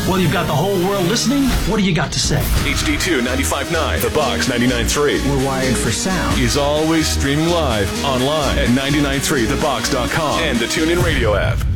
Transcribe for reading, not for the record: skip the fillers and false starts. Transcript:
Well, you've got the whole world listening. What do you got to say? HD2 95.9, The Box 99.3. We're wired for sound. Is always streaming live online at 993thebox.com and the TuneIn Radio app.